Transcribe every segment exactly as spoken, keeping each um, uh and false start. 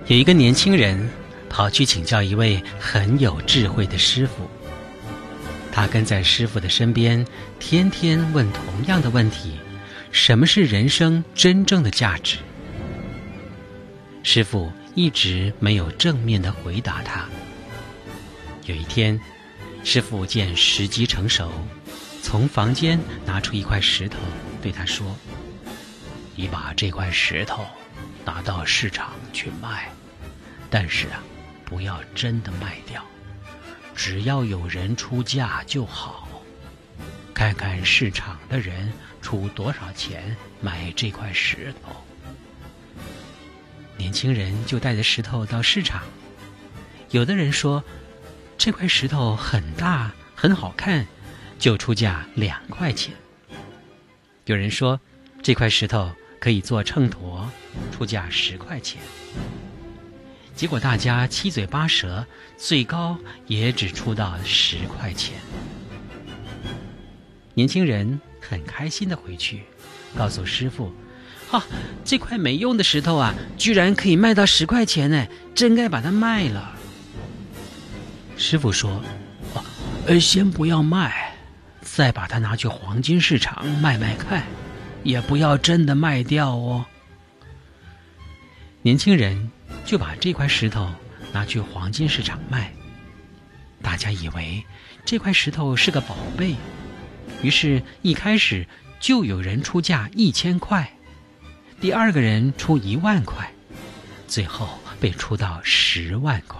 有一个年轻人跑去请教一位很有智慧的师傅，他跟在师傅的身边，天天问同样的问题：什么是人生真正的价值？师傅一直没有正面的回答他。有一天，师傅见时机成熟，从房间拿出一块石头，对他说：你把这块石头拿到市场去卖，但是啊，不要真的卖掉，只要有人出价就好。看看市场的人出多少钱买这块石头。年轻人就带着石头到市场，有的人说这块石头很大很好看，就出价两块钱。有人说这块石头可以做秤砣，出价十块钱。结果大家七嘴八舌，最高也只出到十块钱。年轻人很开心地回去，告诉师傅：啊，这块没用的石头啊，居然可以卖到十块钱呢，真该把它卖了。师傅说：啊，呃，先不要卖，再把它拿去黄金市场卖卖看，也不要真的卖掉哦。年轻人就把这块石头拿去黄金市场卖，大家以为这块石头是个宝贝，于是一开始就有人出价一千块，第二个人出一万块，最后被出到十万块。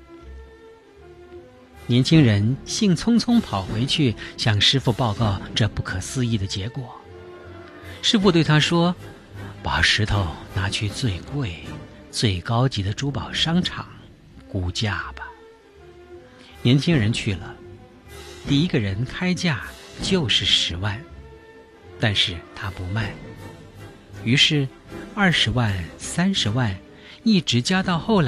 年轻人兴匆匆跑回去向师傅报告这不可思议的结果。师傅对他说：把石头拿去最贵最高级的珠宝商场估价吧。年轻人去了，第一个人开价就是十万，但是他不卖，于是二十万、三十万，一直加到后来